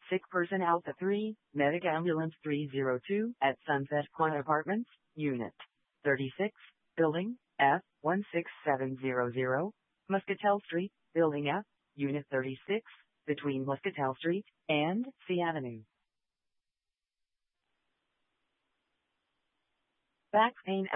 Sick person Alpha 3, Medic Ambulance 302 at Sunset Quad Apartments, Unit 36, Building F 16700, Muscatel Street, Building F, Unit 36, between Muscatel Street and C Avenue. Back pain